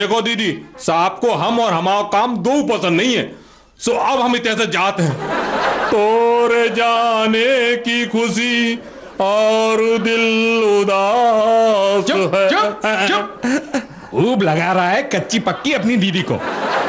देखो दीदी, साहब को हम और हमारा काम दो पसंद नहीं है, सो अब हम इतने से जाते हैं। तोरे जाने की खुशी और दिल उदास चुप, है। चुप, चुप। खूब लगा रहा है कच्ची पक्की अपनी दीदी को।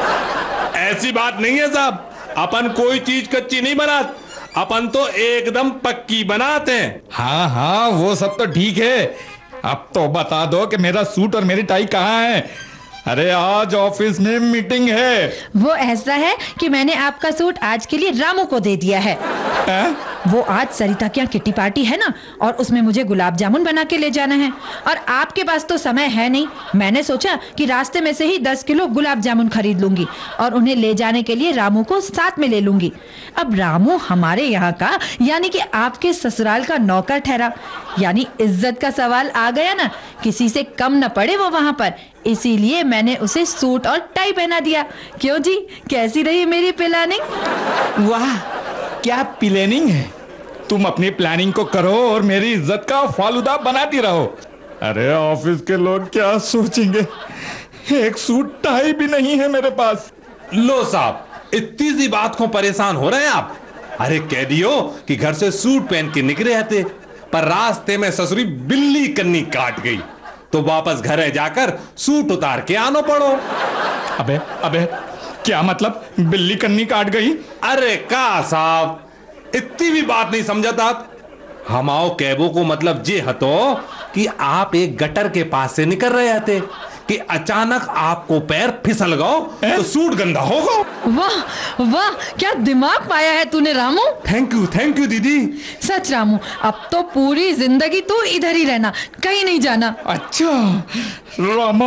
ऐसी बात नहीं है साहब, अपन कोई चीज कच्ची नहीं बनाते, अपन तो एकदम पक्की बनाते हैं। हाँ हाँ, वो सब तो ठीक है। अब तो बता दो कि मेरा सूट और मेरी टाई कहाँ है। अरे आज ऑफिस में मीटिंग है। वो ऐसा है कि मैंने आपका सूट आज के लिए रामू को दे दिया है। वो आज सरिता की यहाँ किट्टी पार्टी है ना, और उसमें मुझे गुलाब जामुन बना के ले जाना है, और आपके पास तो समय है नहीं। मैंने सोचा कि रास्ते में से ही 10 किलो गुलाब जामुन खरीद लूंगी और उन्हें ले जाने के लिए रामू को साथ में ले लूंगी। अब रामू हमारे यहाँ का यानी कि आपके ससुराल का नौकर ठहरा, यानी इज्जत का सवाल आ गया ना, किसी से कम न पड़े वो वहाँ पर। इसीलिए मैंने उसे सूट और टाई पहना दिया। क्यों जी, कैसी रही मेरी प्लानिंग? वाह, क्या प्लानिंग है। तुम अपनी प्लानिंग को करो और मेरी इज्जत का फालूदा बनाती रहो। अरे ऑफिस के लोग क्या सोचेंगे, एक सूट टाई भी नहीं है मेरे पास। लो साहब, इतनी सी बात को परेशान हो रहे हैं आप? अरे कह दियो कि घर से सूट पहन के निकले थे, पर रास्ते में ससुरी बिल्ली कन्नी काट गई, तो वापस घरे जाकर सूट उतार के आनो पड़ो। अबे अबे, क्या मतलब बिल्ली कन्नी काट गई? अरे का साहब, इतनी भी बात नहीं समझता। हमाओ कैबो को मतलब ये हतो कि आप एक गटर के पास से निकल रहे थे कि अचानक आपको पैर फिसल गओ तो सूट गंदा होगा। वाह वाह, क्या दिमाग पाया है तूने रामू। थैंक यू दीदी। सच रामू, अब तो पूरी जिंदगी तू इधर ही रहना, कहीं नहीं जाना। अच्छा रामा,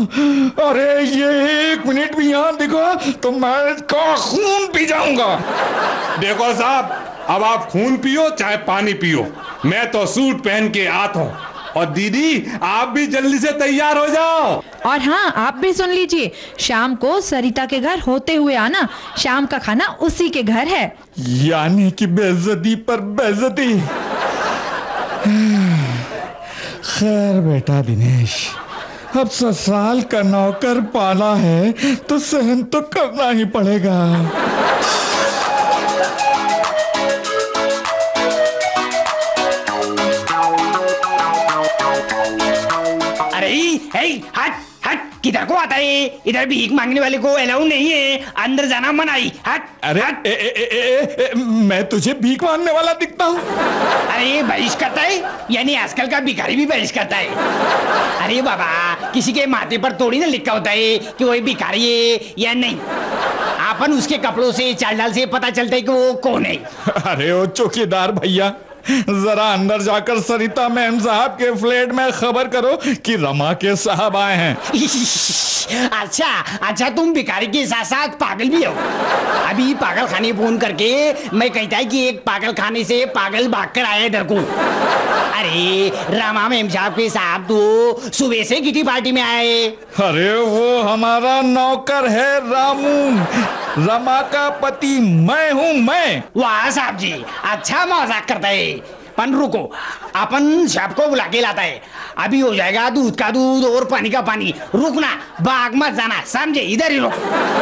अरे ये 1 मिनट भी यहाँ दिखा तो मैं इसका खून पी जाऊंगा। देखो साहब, अब आप खून पियो चाहे पानी पियो, मैं तो सूट पहन के आता हूँ। और दीदी, आप भी जल्दी से तैयार हो जाओ। और हाँ, आप भी सुन लीजिए, शाम को सरिता के घर होते हुए आना, शाम का खाना उसी के घर है। यानी कि बेइज्जती पर बेइज्जती। खैर बेटा दिनेश, अब ससुराल का नौकर पाला है तो सहन तो करना ही पड़ेगा। हट हट, किधर को आता है? इधर भीख मांगने वाले को अलाउ नहीं है, अंदर जाना मनाही। हट। अरे हट। मैं तुझे भीख मांगने वाला दिखता हूँ? अरे बहिष् करता है, यानी आजकल का भिखारी भी बहिष् करता है। अरे बाबा, किसी के माथे पर थोड़ी ना लिखा होता है कि वो भिखारी है या नहीं। अपन उसके कपड़ों से, चाल डाल से पता चलता है कि वो कौन है। अरे ओ चौकीदार भैया, जरा अंदर जाकर सरिता मैम साहब के फ्लैट में खबर करो कि रमा के साहब आए हैं। अच्छा अच्छा, तुम भिखारी के साथ साथ पागल भी हो। अभी पागल खाने फोन करके मैं कहता है कि एक पागल खाने से पागल भागकर आया इधर को। अरे रमा मैम साहब के साहब तो सुबह से किटी पार्टी में आए। अरे वो हमारा नौकर है रामू, रमा का पति मैं हूँ मैं। वाह साहब जी, अच्छा मजाक करता है। पन रुको, अपन साहब को बुला के लाता है। अभी हो जाएगा दूध का दूध और पानी का पानी। रुकना, भाग मत जाना, समझे? इधर ही रुक।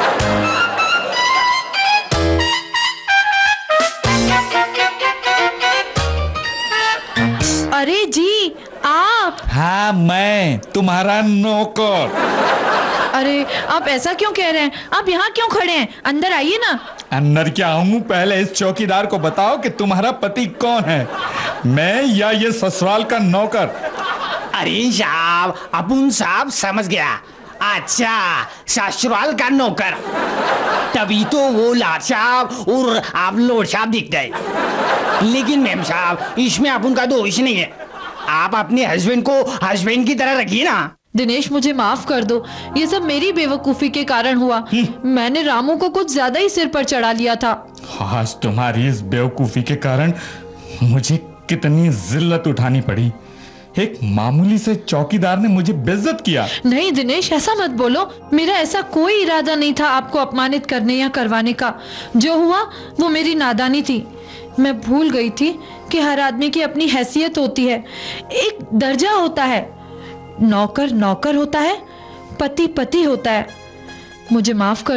अरे जी, आप? हाँ, मैं तुम्हारा नौकर। अरे आप ऐसा क्यों कह रहे हैं? आप यहाँ क्यों खड़े हैं? अंदर आइए ना। अंदर क्या आऊं? पहले इस चौकीदार को बताओ कि तुम्हारा पति कौन है, मैं या ये ससुराल का नौकर? अरे साहब, अपुन साहब समझ गया। अच्छा, ससुराल का नौकर। तभी तो वो लाट साहब और आप लोड साहब दिखते हैं। लेकिन मैम साहब, इसमें अपन का दोष नहीं है। आप अपने हस्बैंड को हस्बैंड की तरह रखिए ना। दिनेश, मुझे माफ कर दो, ये सब मेरी बेवकूफी के कारण हुआ। मैंने रामू को कुछ ज्यादा ही सिर पर चढ़ा लिया था। आज तुम्हारी इस बेवकूफी के कारण मुझे कितनी जिल्लत उठानी पड़ी। एक मामूली से चौकीदार ने मुझे बेइज्जत किया। नहीं दिनेश, ऐसा मत बोलो। मेरा ऐसा कोई इरादा नहीं था आपको अपमानित करने या करवाने का। जो हुआ वो मेरी नादानी थी। मैं भूल गई थी कि हर आदमी की अपनी हैसियत होती है, एक दर्जा होता है। नौकर नौकर होता है, पति पति होता है। मुझे माफ कर